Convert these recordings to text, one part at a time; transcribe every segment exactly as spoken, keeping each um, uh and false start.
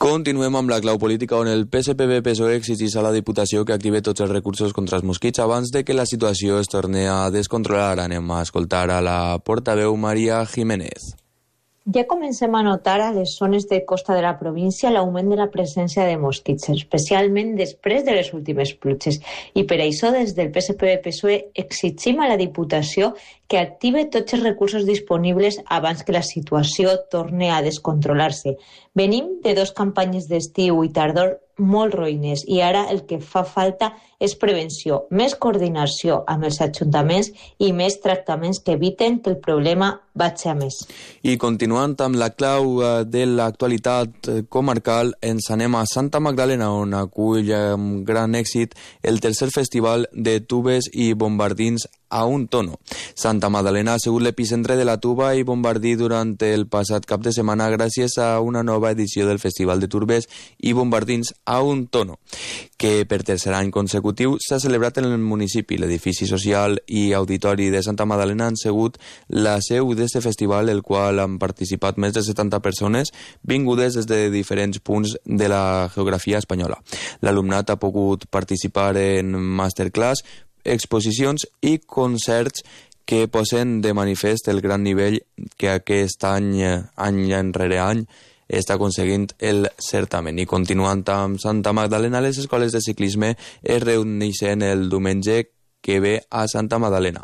Continuem amb la clau política on el P S P B P S O E exigeix a la Diputació que active tots els recursos contra els mosquits abans de que la situació es torni a descontrolar. Anem a escoltar a la portaveu Maria Jiménez. Ja comencem a notar a les zones de costa de la província l'augment de la presència de mosquits, especialment després de les últimes pluges. I per això, des del P S P B P S O E exigim a la Diputació que active tots els recursos disponibles abans que la situació torni a descontrolar-se. Venim de dos campanyes d'estiu i tardor molt roïnes i ara el que fa falta és prevenció, més coordinació amb els ajuntaments i més tractaments que eviten que el problema vagi a més. I continuant amb la clau de l'actualitat comarcal, ens anem a Santa Magdalena, on acull amb gran èxit el tercer festival de tubes i bombardins a un tono. Santa Magdalena ha sigut l'epicentre de la tuba i bombardí durant el passat cap de setmana gràcies a una nova edició del Festival de Turbes i Bombardins a un tono, que per tercer any consecutiu s'ha celebrat en el municipi. L'edifici social i auditori de Santa Magdalena han sigut la seu d'aquest festival, el qual han participat més de setanta persones vingudes des de diferents punts de la geografia espanyola. L'alumnat ha pogut participar en masterclass, exposicions i concerts que posen de manifest el gran nivell que aquest any, any enrere any, està aconseguint el certamen. I continuant amb Santa Magdalena, les escoles de ciclisme es reuneixen el diumenge que ve a Santa Magdalena.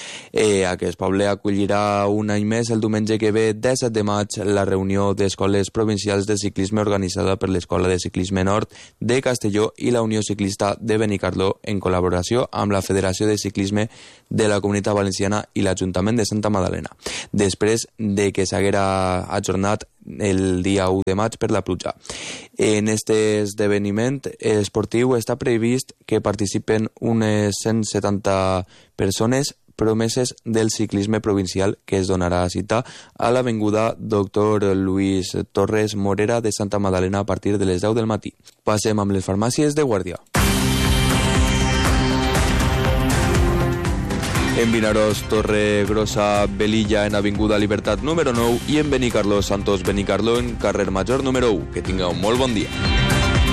Eh, aquest poble acollirà un any més el diumenge que ve, disset de maig, la reunió d'escoles provincials de ciclisme organitzada per l'Escola de Ciclisme Nord de Castelló i la Unió Ciclista de Benicarló en col·laboració amb la Federació de Ciclisme de la Comunitat Valenciana i l'Ajuntament de Santa Magdalena, després de que s'haguera ajornat el dia u de maig per la pluja. En aquest esdeveniment esportiu està previst que participen unes cent setanta persones promeses del ciclisme provincial, que es donarà cita a l'avinguda doctor Luis Torres Morera de Santa Magdalena a partir de les deu del matí. Passem amb les farmàcies de Guàrdia. En Vinaròs, Torre Grossa, Velilla, en avinguda Libertat número nou i en Benicarló, Santos Benicarló, en carrer Major número u. Que tinga un molt bon dia.